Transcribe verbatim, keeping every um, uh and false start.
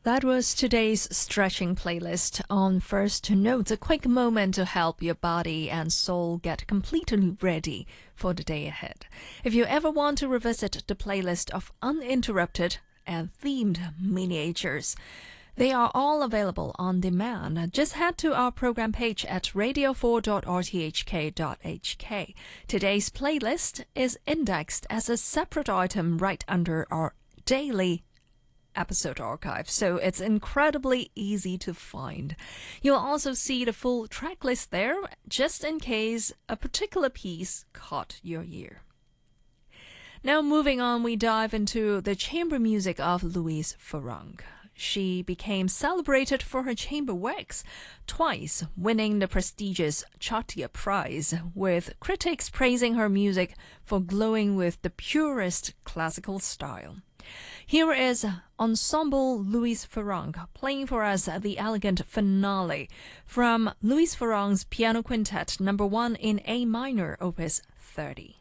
That was today's stretching playlist on First Notes, a quick moment to help your body and soul get completely ready for the day ahead. If you ever want to revisit the playlist of uninterrupted and themed miniatures, they are all available on demand. Just head to our program page at radio four dot r t h k dot h k. Today's playlist is indexed as a separate item right under our daily episode archive, so it's incredibly easy to find. You'll also see the full track list there, just in case a particular piece caught your ear. Now moving on, we dive into the chamber music of Louise Farrenc. She became celebrated for her chamber works, twice winning the prestigious Chartier Prize, with critics praising her music for glowing with the purest classical style. Here is Ensemble Louise Farrenc playing for us the elegant finale from Louise Farrenc's Piano Quintet number one in A minor, opus thirty.